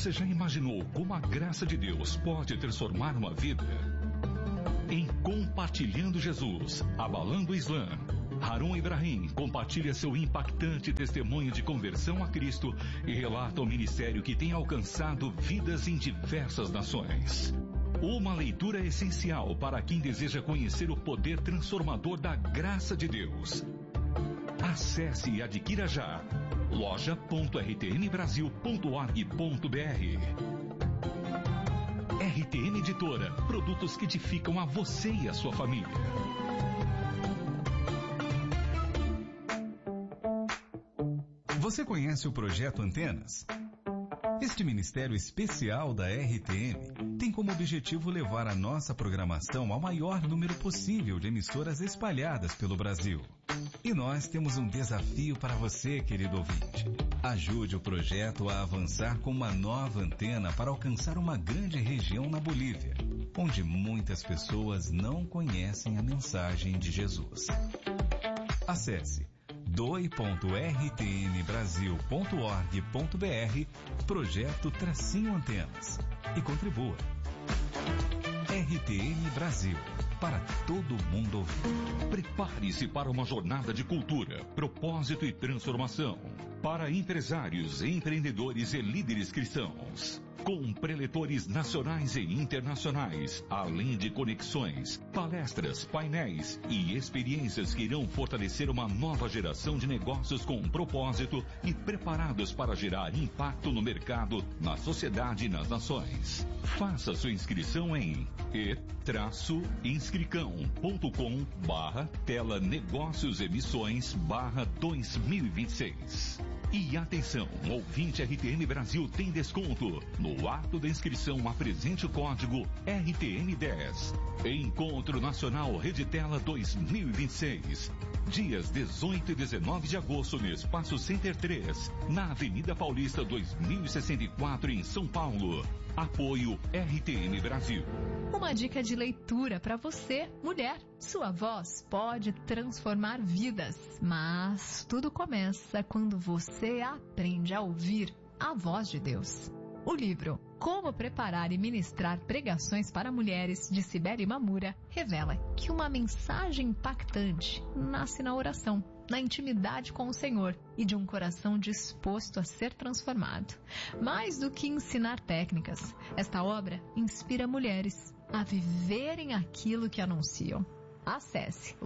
Você já imaginou como a graça de Deus pode transformar uma vida? Em Compartilhando Jesus, Abalando o Islã, Harun Ibrahim compartilha seu impactante testemunho de conversão a Cristo e relata o ministério que tem alcançado vidas em diversas nações. Uma leitura essencial para quem deseja conhecer o poder transformador da graça de Deus. Acesse e adquira já loja.rtmbrasil.org.br. RTM Editora, produtos que edificam a você e a sua família. Você conhece o Projeto Antenas? Este ministério especial da RTM tem como objetivo levar a nossa programação ao maior número possível de emissoras espalhadas pelo Brasil. E nós temos um desafio para você, querido ouvinte. Ajude o projeto a avançar com uma nova antena para alcançar uma grande região na Bolívia, onde muitas pessoas não conhecem a mensagem de Jesus. Acesse doe.rtmbrasil.org.br Projeto-Antenas e contribua. RTM Brasil, para todo mundo ouvir. Prepare-se para uma jornada de cultura, propósito e transformação. Para empresários, empreendedores e líderes cristãos. Com preletores nacionais e internacionais, além de conexões, palestras, painéis e experiências que irão fortalecer uma nova geração de negócios com propósito e preparados para gerar impacto no mercado, na sociedade e nas nações. Faça sua inscrição em e-inscricão.com/tela negócios emissões/2026. E atenção, ouvinte RTM Brasil tem desconto. No ato da inscrição, apresente o código RTM10. Encontro Nacional Reditela 2026. Dias 18 e 19 de agosto no Espaço Center 3, na Avenida Paulista 2064 em São Paulo. Apoio RTM Brasil. Uma dica de leitura para você, mulher. Sua voz pode transformar vidas, mas tudo começa quando você aprende a ouvir a voz de Deus. O livro Como Preparar e Ministrar Pregações para Mulheres, de Cibele Mamura, revela que uma mensagem impactante nasce na oração, na intimidade com o Senhor e de um coração disposto a ser transformado. Mais do que ensinar técnicas, esta obra inspira mulheres a viverem aquilo que anunciam. Acesse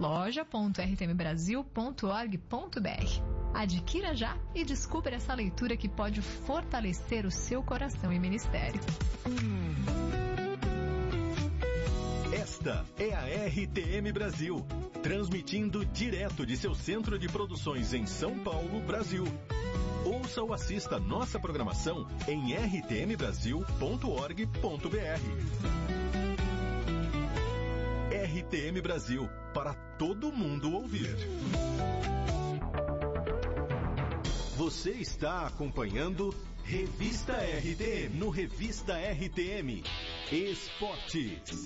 loja.rtmbrasil.org.br. Adquira já e descubra essa leitura que pode fortalecer o seu coração e ministério. Esta é a RTM Brasil, transmitindo direto de seu centro de produções em São Paulo, Brasil. Ouça ou assista nossa programação em rtmbrasil.org.br. RTM Brasil, para todo mundo ouvir. Você está acompanhando Revista RTM, no Revista RTM Esportes.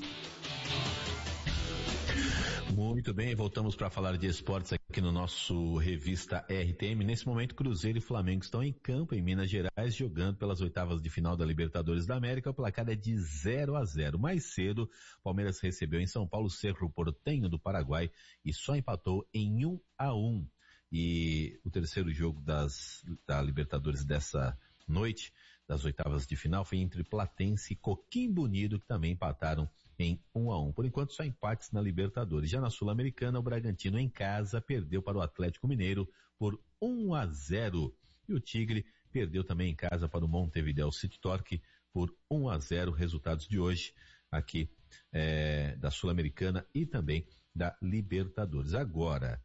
Muito bem, voltamos para falar de esportes aqui no nosso Revista RTM. Nesse momento, Cruzeiro e Flamengo estão em campo em Minas Gerais, jogando pelas oitavas de final da Libertadores da América. O placar é de 0-0. Mais cedo, Palmeiras recebeu em São Paulo o Cerro Porteño do Paraguai e só empatou em 1-1. E o terceiro jogo da Libertadores dessa noite, das oitavas de final, foi entre Platense e Coquimbo Unido, que também empataram em 1-1. Por enquanto, só empates na Libertadores. Já na Sul-Americana, o Bragantino em casa perdeu para o Atlético Mineiro por 1-0. E o Tigre perdeu também em casa para o Montevideo City Torque por 1-0. Resultados de hoje aqui da Sul-Americana e também da Libertadores. Agora,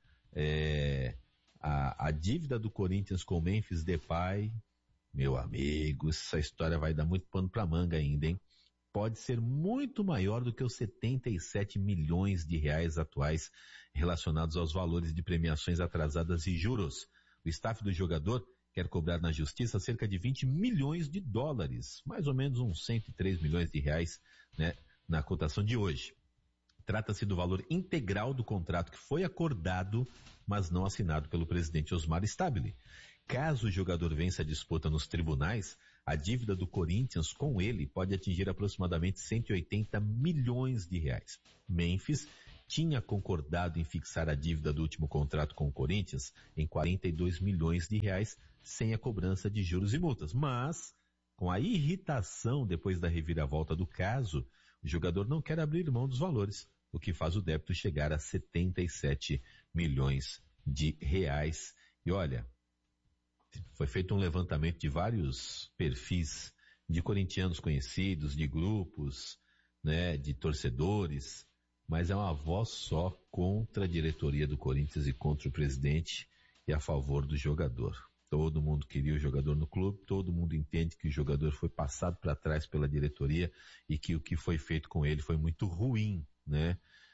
a dívida do Corinthians com o Memphis Depay, meu amigo, essa história vai dar muito pano pra manga ainda, hein? Pode ser muito maior do que os 77 milhões de reais atuais relacionados aos valores de premiações atrasadas e juros. O staff do jogador quer cobrar na justiça cerca de 20 milhões de dólares, mais ou menos uns 103 milhões de reais, né, na cotação de hoje. Trata-se do valor integral do contrato que foi acordado, mas não assinado pelo presidente Osmar Stabile. caso o jogador vença a disputa nos tribunais, a dívida do Corinthians com ele pode atingir aproximadamente 180 milhões de reais. Memphis tinha concordado em fixar a dívida do último contrato com o Corinthians em 42 milhões de reais, sem a cobrança de juros e multas. Mas, com a irritação depois da reviravolta do caso, o jogador não quer abrir mão dos valores, o que faz o débito chegar a 77 milhões de reais. E olha, foi feito um levantamento de vários perfis de corintianos conhecidos, de grupos, né, de torcedores, mas é uma voz só contra a diretoria do Corinthians e contra o presidente e a favor do jogador. Todo mundo queria o jogador no clube, todo mundo entende que o jogador foi passado para trás pela diretoria e que o que foi feito com ele foi muito ruim, né?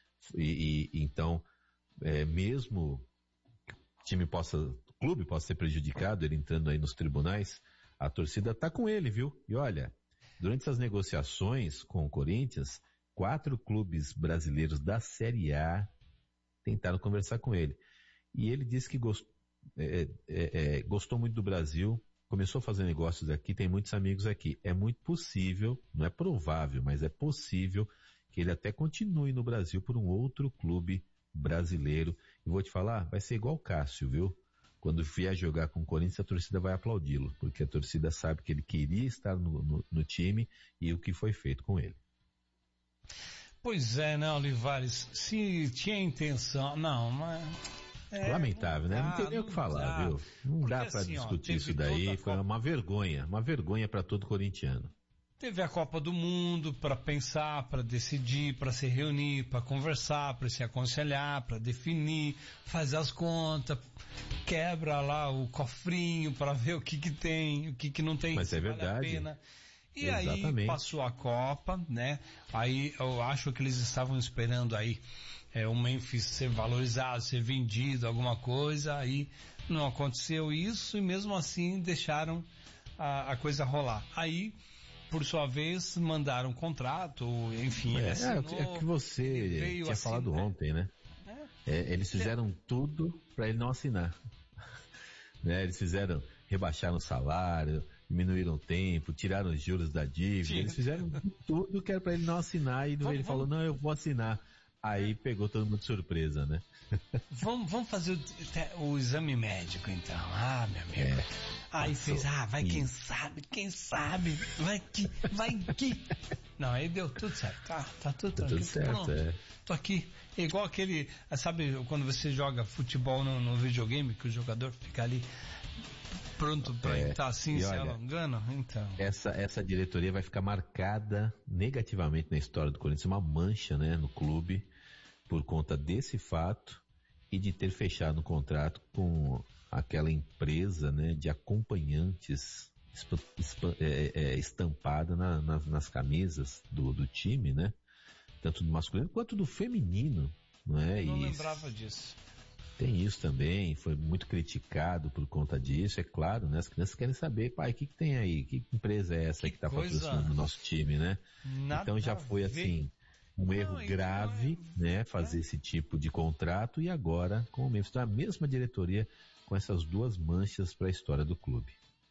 Então, mesmo o clube possa ser prejudicado, ele entrando aí nos tribunais, a torcida tá com ele, viu? E olha, durante essas negociações com o Corinthians, 4 clubes brasileiros da Série A tentaram conversar com ele. E ele disse que gostou muito do Brasil, começou a fazer negócios aqui, tem muitos amigos aqui. É muito possível, não é provável, mas é possível que ele até continue no Brasil por um outro clube brasileiro. E vou te falar, vai ser igual o Cássio, viu? Quando vier jogar com o Corinthians, a torcida vai aplaudi-lo, porque a torcida sabe que ele queria estar no time e o que foi feito com ele. Pois é, né, Olivares? Se tinha intenção... Não, mas... lamentável, né? Não tem nem o que falar, viu? Não porque dá para discutir isso daí, foi uma vergonha para todo corintiano. Teve a Copa do Mundo para pensar, para decidir, para se reunir, para conversar, para se aconselhar, para definir, fazer as contas, quebra lá o cofrinho para ver o que tem, o que não tem. Mas é verdade. Vale a pena. E exatamente. Aí passou a Copa, né? Aí eu acho que eles estavam esperando aí o Memphis ser valorizado, ser vendido, alguma coisa, aí não aconteceu isso e mesmo assim deixaram a coisa rolar. Aí, por sua vez, mandaram um contrato, enfim, ele assinou, é que você tinha falado ontem, né? Eles fizeram tudo para ele não assinar. Né? Eles rebaixaram o salário, diminuíram o tempo, tiraram os juros da dívida, eles fizeram tudo que era para ele não assinar e ele falou, não, eu vou assinar. Aí pegou todo mundo de surpresa, né? Vamos fazer o exame médico, então. Ah, meu amigo. Aí fez, quem sabe, vai que. Não, aí deu tudo certo. Tá tudo tranquilo. Tudo certo, pronto. Tô aqui. É igual aquele, sabe, quando você joga futebol no videogame, que o jogador fica ali pronto pra estar assim, se alongando, então. Essa diretoria vai ficar marcada negativamente na história do Corinthians, uma mancha, né, no clube, por conta desse fato e de ter fechado um contrato com aquela empresa, né, de acompanhantes estampada nas camisas do time, né, tanto do masculino quanto do feminino, não é? Eu não lembrava disso. Tem isso também, foi muito criticado por conta disso, é claro, né? As crianças querem saber, pai, o que tem aí? Que empresa é essa que está patrocinando o nosso time, né? Então já foi assim, um erro grave, né? Fazer esse tipo de contrato e agora, com o Memphis, então, a mesma diretoria com essas duas manchas para a história do clube.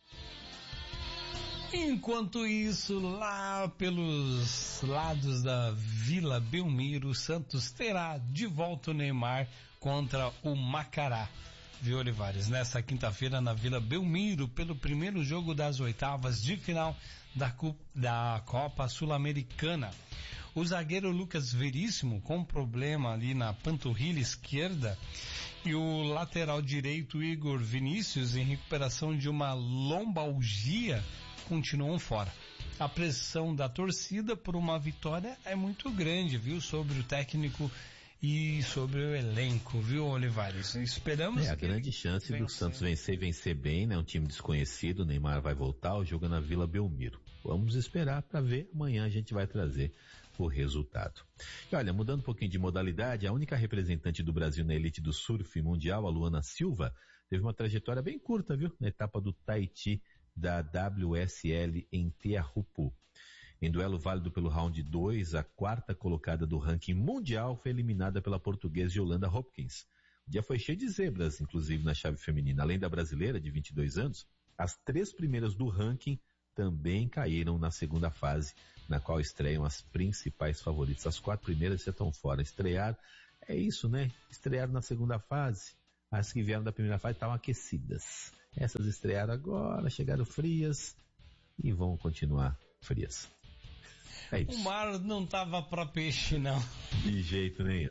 Enquanto isso, lá pelos lados da Vila Belmiro, o Santos terá de volta o Neymar contra o Macará, viu, Olivares? Nessa quinta-feira na Vila Belmiro, pelo primeiro jogo das oitavas de final da Copa Sul-Americana. O zagueiro Lucas Veríssimo, com problema ali na panturrilha esquerda, e o lateral direito Igor Vinícius, em recuperação de uma lombalgia, continuam fora. A pressão da torcida por uma vitória é muito grande, viu, sobre o técnico e sobre o elenco, viu, Olivares? Esperamos a grande chance do Santos vencer bem, né? Um time desconhecido, o Neymar vai voltar, o jogo é na Vila Belmiro. Vamos esperar para ver, amanhã a gente vai trazer o resultado. E olha, mudando um pouquinho de modalidade, a única representante do Brasil na elite do surf mundial, a Luana Silva, teve uma trajetória bem curta, viu? Na etapa do Tahiti da WSL em Teahupo'o. Em duelo válido pelo round 2, a quarta colocada do ranking mundial foi eliminada pela portuguesa Yolanda Hopkins. O dia foi cheio de zebras, inclusive na chave feminina. Além da brasileira, de 22 anos, as 3 primeiras do ranking também caíram na segunda fase, na qual estreiam as principais favoritas. As 4 primeiras já estão fora. Estrear, é isso, né? Estrearam na segunda fase. As que vieram da primeira fase estavam aquecidas. Essas estrearam agora, chegaram frias e vão continuar frias. É isso. O mar não tava pra peixe, não. De jeito nenhum.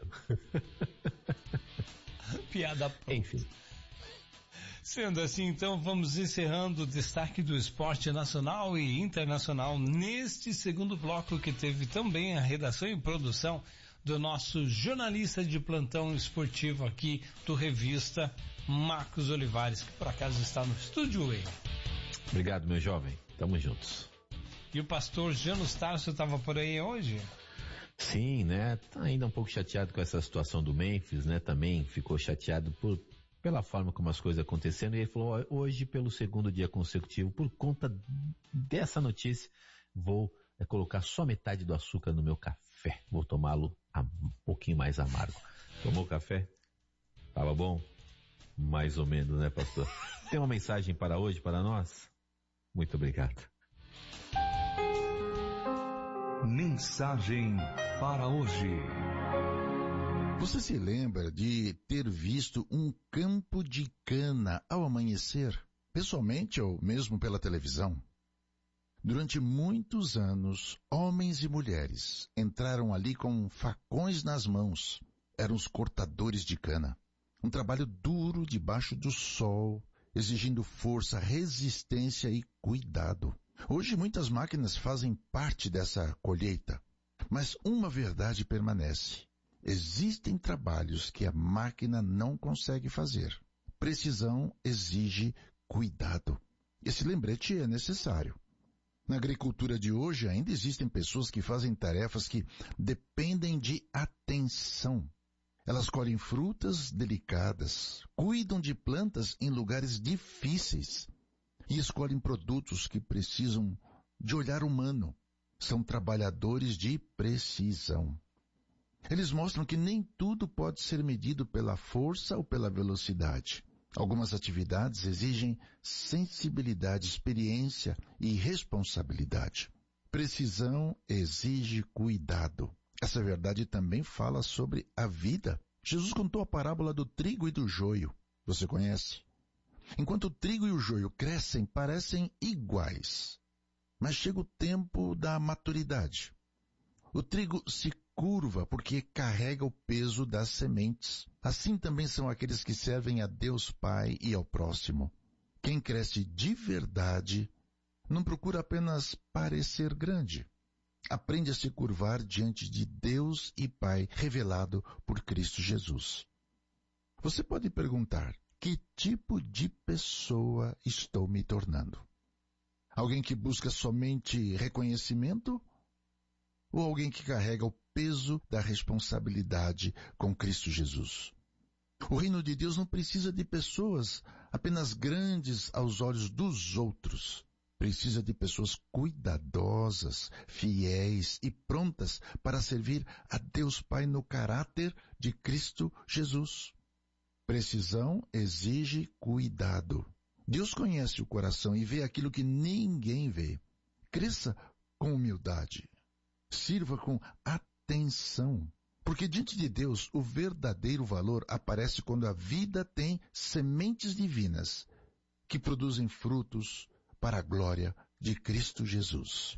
Piada pronta. Enfim. Sendo assim, então, vamos encerrando o destaque do esporte nacional e internacional neste segundo bloco, que teve também a redação e produção do nosso jornalista de plantão esportivo aqui do Revista, Marcos Olivares, que por acaso está no estúdio aí. Obrigado, meu jovem. Tamo juntos. E o pastor Janus Tarso estava por aí hoje? Sim, né? Tá ainda um pouco chateado com essa situação do Memphis, né? Também ficou chateado pela forma como as coisas aconteceram. E ele falou, hoje, pelo segundo dia consecutivo, por conta dessa notícia, vou colocar só metade do açúcar no meu café. Vou tomá-lo um pouquinho mais amargo. Tomou café? Tava bom? Mais ou menos, né, pastor? Tem uma mensagem para hoje, para nós? Muito obrigado. Mensagem para hoje. Você se lembra de ter visto um campo de cana ao amanhecer, pessoalmente ou mesmo pela televisão? Durante muitos anos, homens e mulheres entraram ali com facões nas mãos. Eram os cortadores de cana. Um trabalho duro debaixo do sol, exigindo força, resistência e cuidado. Hoje muitas máquinas fazem parte dessa colheita, mas uma verdade permanece. Existem trabalhos que a máquina não consegue fazer. Precisão exige cuidado. Esse lembrete é necessário. Na agricultura de hoje ainda existem pessoas que fazem tarefas que dependem de atenção. Elas colhem frutas delicadas, cuidam de plantas em lugares difíceis e escolhem produtos que precisam de olhar humano. São trabalhadores de precisão. Eles mostram que nem tudo pode ser medido pela força ou pela velocidade. Algumas atividades exigem sensibilidade, experiência e responsabilidade. Precisão exige cuidado. Essa verdade também fala sobre a vida. Jesus contou a parábola do trigo e do joio. Você conhece? Enquanto o trigo e o joio crescem, parecem iguais. Mas chega o tempo da maturidade. O trigo se curva porque carrega o peso das sementes. Assim também são aqueles que servem a Deus Pai e ao próximo. Quem cresce de verdade não procura apenas parecer grande. Aprende a se curvar diante de Deus e Pai revelado por Cristo Jesus. Você pode perguntar, que tipo de pessoa estou me tornando? Alguém que busca somente reconhecimento? Ou alguém que carrega o peso da responsabilidade com Cristo Jesus? O reino de Deus não precisa de pessoas apenas grandes aos olhos dos outros. Precisa de pessoas cuidadosas, fiéis e prontas para servir a Deus Pai no caráter de Cristo Jesus. Precisão exige cuidado. Deus conhece o coração e vê aquilo que ninguém vê. Cresça com humildade. Sirva com atenção. Porque diante de Deus, o verdadeiro valor aparece quando a vida tem sementes divinas que produzem frutos para a glória de Cristo Jesus.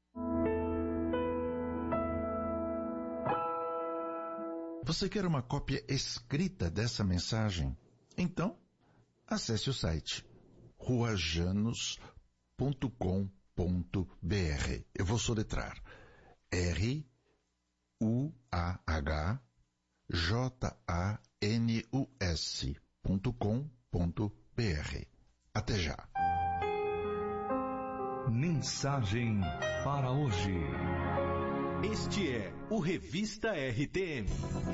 Você quer uma cópia escrita dessa mensagem? Então, acesse o site ruajanus.com.br. Eu vou soletrar ruajanus.com.br. Até já. Mensagem para hoje. Este é o Revista RTM.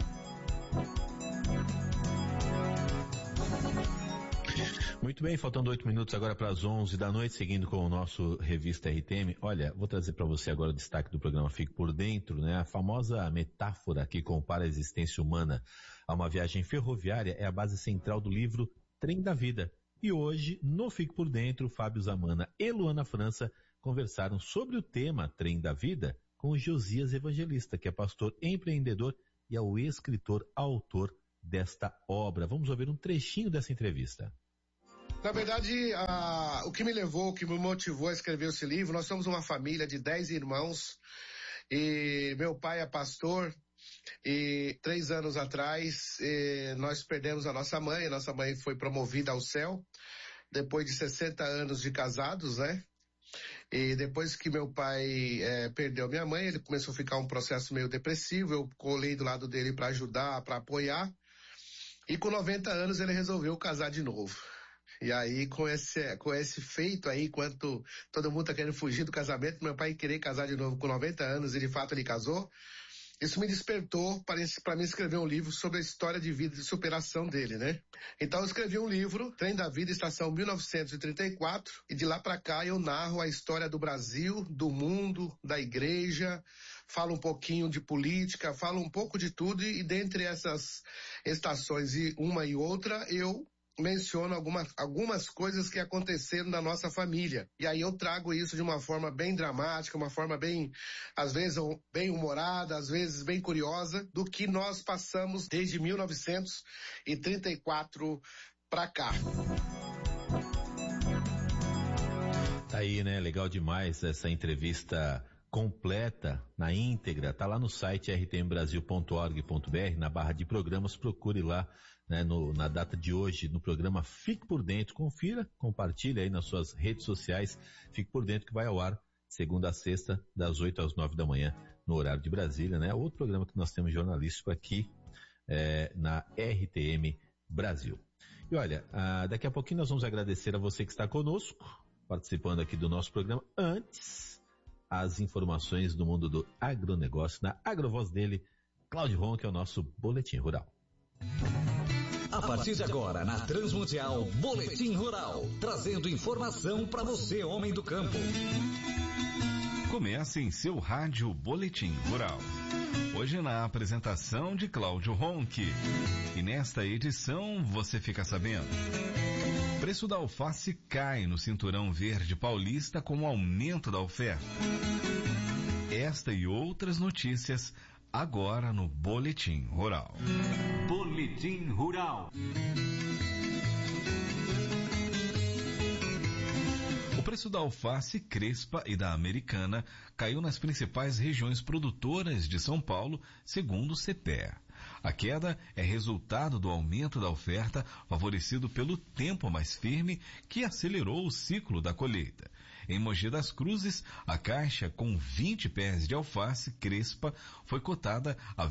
Muito bem, faltando 8 minutos agora para as 11 da noite, seguindo com o nosso Revista RTM. Olha, vou trazer para você agora o destaque do programa Fique por Dentro, né? A famosa metáfora que compara a existência humana a uma viagem ferroviária é a base central do livro Trem da Vida. E hoje, no Fique por Dentro, Fábio Zamana e Luana França conversaram sobre o tema Trem da Vida com o Josias Evangelista, que é pastor empreendedor e é o escritor autor desta obra. Vamos ouvir um trechinho dessa entrevista. Na verdade, o que me levou, o que me motivou a escrever esse livro, nós somos uma família de 10 irmãos e meu pai é pastor e 3 anos atrás nós perdemos a nossa mãe foi promovida ao céu depois de 60 anos de casados, né? E depois que meu pai perdeu minha mãe, ele começou a ficar um processo meio depressivo, eu colei do lado dele para ajudar, para apoiar, e com 90 anos ele resolveu casar de novo. E aí, com esse feito aí, enquanto todo mundo tá querendo fugir do casamento, meu pai querer casar de novo com 90 anos, e de fato ele casou, isso me despertou para mim escrever um livro sobre a história de vida e de superação dele, né? Então eu escrevi um livro, Trem da Vida, estação 1934, e de lá para cá eu narro a história do Brasil, do mundo, da igreja, falo um pouquinho de política, falo um pouco de tudo, e dentre essas estações, e uma e outra, eu menciono algumas coisas que aconteceram na nossa família. E aí eu trago isso de uma forma bem dramática, uma forma bem, às vezes, bem humorada, às vezes bem curiosa, do que nós passamos desde 1934 para cá. Tá aí, né? Legal demais essa entrevista completa, na íntegra. Tá lá no site rtmbrasil.org.br, na barra de programas, procure lá, né, na data de hoje, no programa Fique por Dentro. Confira, compartilha aí nas suas redes sociais. Fique por Dentro, que vai ao ar segunda a sexta, das 8 às 9 da manhã, no horário de Brasília, né? Outro programa que nós temos jornalístico aqui na RTM Brasil. E olha, daqui a pouquinho nós vamos agradecer a você que está conosco, participando aqui do nosso programa. Antes, as informações do mundo do agronegócio, na agrovoz dele, Cláudio Ron, que é o nosso Boletim Rural. A partir de agora, na Transmundial, Boletim Rural, trazendo informação para você, homem do campo. Começa em seu rádio Boletim Rural. Hoje na apresentação de Cláudio Ronque. E nesta edição você fica sabendo: o preço da alface cai no Cinturão Verde Paulista com o aumento da oferta. Esta e outras notícias agora no Boletim Rural. Boletim Rural. O preço da alface crespa e da americana caiu nas principais regiões produtoras de São Paulo, segundo o CPEA. A queda é resultado do aumento da oferta, favorecido pelo tempo mais firme, que acelerou o ciclo da colheita. Em Mogi das Cruzes, a caixa com 20 pés de alface crespa foi cotada a R$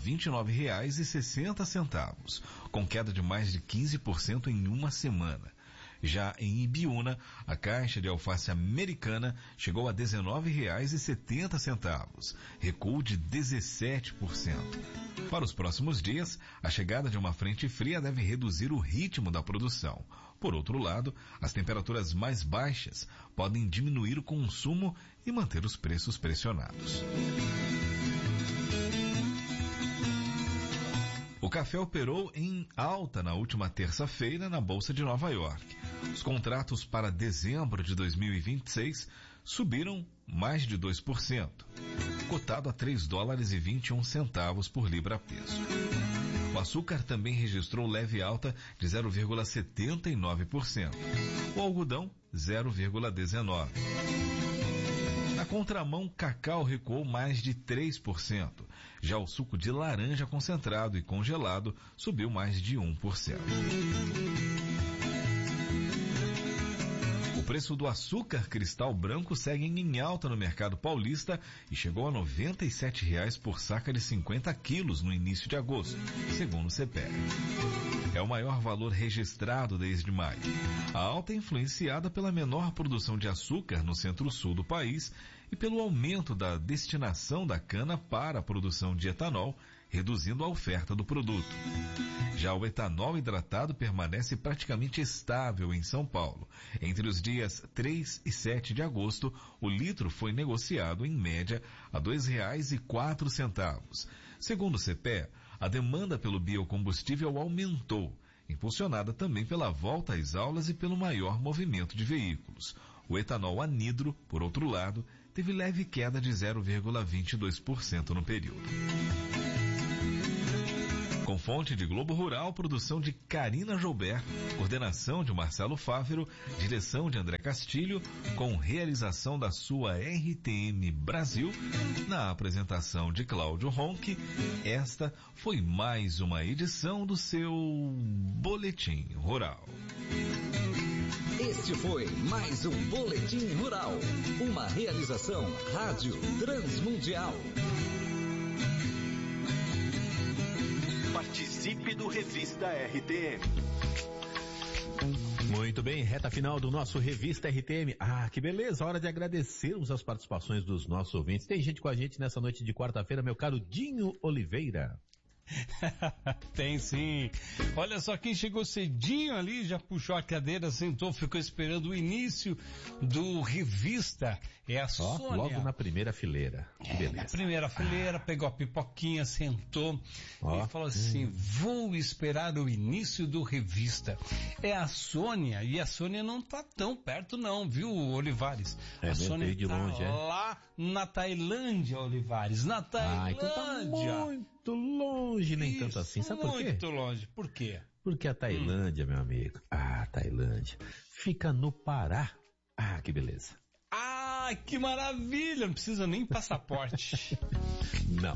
29,60, com queda de mais de 15% em uma semana. Já em Ibiúna, a caixa de alface americana chegou a R$ 19,70, recuo de 17%. Para os próximos dias, a chegada de uma frente fria deve reduzir o ritmo da produção. Por outro lado, as temperaturas mais baixas podem diminuir o consumo e manter os preços pressionados. O café operou em alta na última terça-feira na Bolsa de Nova York. Os contratos para dezembro de 2026 subiram mais de 2%, cotado a $3,21 por libra-peso. O açúcar também registrou leve alta de 0,79%. O algodão, 0,19%. Na contramão, cacau recuou mais de 3%. Já o suco de laranja concentrado e congelado subiu mais de 1%. O preço do açúcar cristal branco segue em alta no mercado paulista e chegou a R$ 97,00 por saca de 50 quilos no início de agosto, segundo o CPEA. É o maior valor registrado desde maio. A alta é influenciada pela menor produção de açúcar no centro-sul do país e pelo aumento da destinação da cana para a produção de etanol, reduzindo a oferta do produto. Já o etanol hidratado permanece praticamente estável em São Paulo. Entre os dias 3 e 7 de agosto, o litro foi negociado, em média, a R$ 2,04. Segundo o CPEA, a demanda pelo biocombustível aumentou, impulsionada também pela volta às aulas e pelo maior movimento de veículos. O etanol anidro, por outro lado, teve leve queda de 0,22% no período. Com fonte de Globo Rural, produção de Karina Joubert, coordenação de Marcelo Fávero, direção de André Castilho, com realização da sua RTM Brasil, na apresentação de Cláudio Ronque, esta foi mais uma edição do seu Boletim Rural. Este foi mais um Boletim Rural, uma realização Rádio Transmundial. Participe do Revista RTM. Muito bem, reta final do nosso Revista RTM. Ah, que beleza, hora de agradecermos as participações dos nossos ouvintes. Tem gente com a gente nessa noite de quarta-feira, meu caro Dinho Oliveira. Tem sim. Olha só, quem chegou cedinho ali, já puxou a cadeira, sentou, ficou esperando o início do Revista. É a Sônia. Logo na primeira fileira. Que beleza. Na primeira fileira, pegou a pipoquinha, sentou e falou assim, vou esperar o início do Revista. É a Sônia, e a Sônia não tá tão perto não, viu, Olivares? A Sônia de tá longe, lá na Tailândia, Olivares, na Tailândia. Então tá muito longe, nem tanto assim. Sabe por quê? Muito longe. Por quê? Porque a Tailândia, meu amigo, Tailândia, fica no Pará. Ah, que beleza. Ah, que maravilha, não precisa nem passaporte. Não.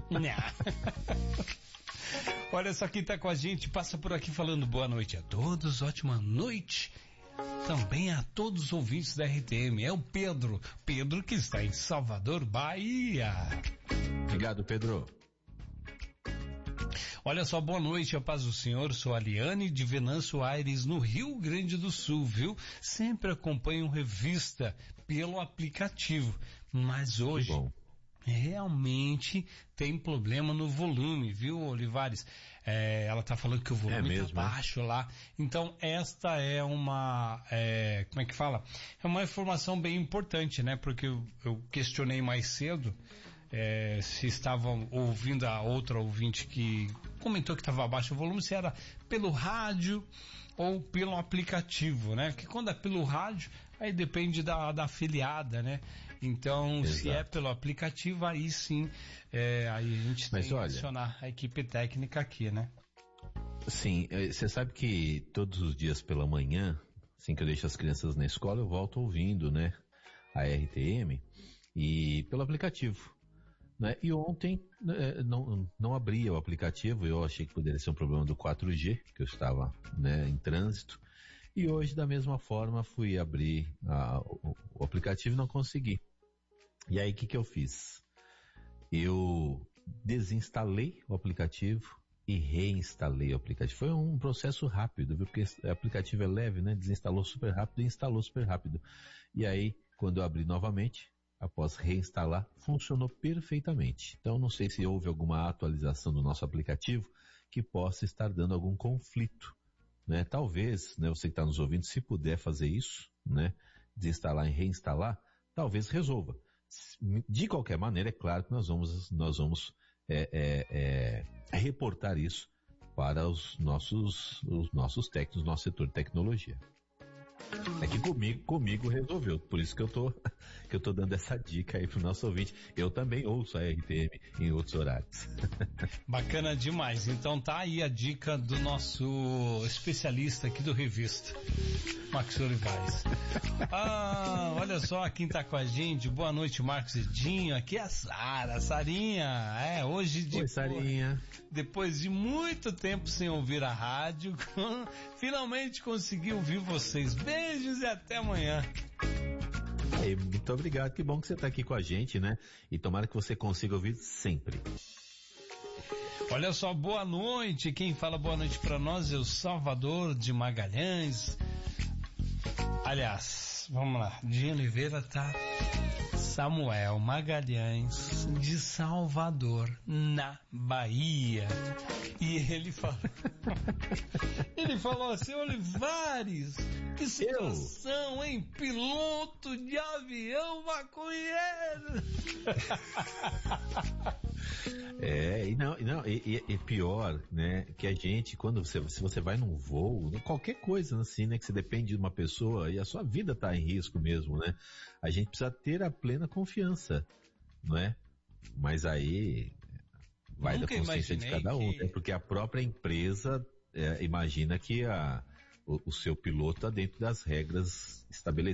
Olha só quem tá com a gente, passa por aqui falando boa noite a todos, ótima noite. Também a todos os ouvintes da RTM, é o Pedro que está em Salvador, Bahia. Obrigado, Pedro. Olha só, boa noite, a paz do Senhor, sou a Liane de Venâncio Aires, no Rio Grande do Sul, viu? Sempre acompanho Revista pelo aplicativo, mas hoje realmente tem problema no volume, viu, Olivares? Ela tá falando que o volume tá baixo lá. Então, esta é uma, como é que fala? É uma informação bem importante, né? Porque eu questionei mais cedo, se estavam ouvindo a outra ouvinte que comentou que estava baixo o volume, se era pelo rádio ou pelo aplicativo, né? Porque quando é pelo rádio, aí depende da afiliada, né? Então, se é pelo aplicativo, aí sim, aí a gente tem que acionar a equipe técnica aqui, né? Sim, você sabe que todos os dias pela manhã, assim que eu deixo as crianças na escola, eu volto ouvindo, né? A RTM e pelo aplicativo. Né? E ontem não abria o aplicativo, eu achei que poderia ser um problema do 4G, que eu estava, né, em trânsito, e hoje da mesma forma fui abrir o aplicativo e não consegui. E aí o que eu fiz? Eu desinstalei o aplicativo e reinstalei o aplicativo. Foi um processo rápido, viu? Porque o aplicativo é leve, né? Desinstalou super rápido e instalou super rápido. E aí, quando eu abri novamente, após reinstalar, funcionou perfeitamente. Então, não sei se houve alguma atualização do nosso aplicativo que possa estar dando algum conflito, né? Talvez, né, você que está nos ouvindo, se puder fazer isso, né, desinstalar e reinstalar, talvez resolva. De qualquer maneira, é claro que nós vamos reportar isso para os nossos técnicos, nosso setor de tecnologia. É que comigo resolveu, por isso que eu tô dando essa dica aí pro nosso ouvinte. Eu também ouço a RTM em outros horários. Bacana demais. Então tá aí a dica do nosso especialista aqui do Revista, Marcos Olivares. Olha só quem tá com a gente. Boa noite, Marcos Edinho. Aqui é a Sarinha. Hoje Oi, Sarinha. Depois de muito tempo sem ouvir a rádio, finalmente consegui ouvir vocês. Beijos e até amanhã. Muito obrigado, que bom que você está aqui com a gente, né? E tomara que você consiga ouvir sempre. Olha só, boa noite. Quem fala boa noite para nós é o Salvador de Magalhães. Aliás, vamos lá. De Oliveira tá Samuel Magalhães de Salvador, na Bahia. E ele falou assim: Olivares, que situação, hein? Piloto de avião maconheiro. E pior, né, que a gente, se você vai num voo, qualquer coisa assim, né, que você depende de uma pessoa e a sua vida tá em risco mesmo, né, a gente precisa ter a plena confiança, não é? Mas aí vai da consciência de cada um, né? Porque a própria empresa imagina que o seu piloto está dentro das regras estabelecidas.